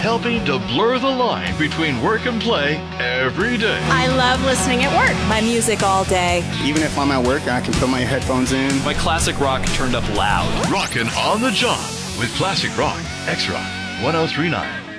helping to blur the line between work and play every day. I love listening at work. My music all day. Even if I'm at work, I can put my headphones in. My classic rock turned up loud. Rockin' on the job with Classic Rock, X-Rock 1039.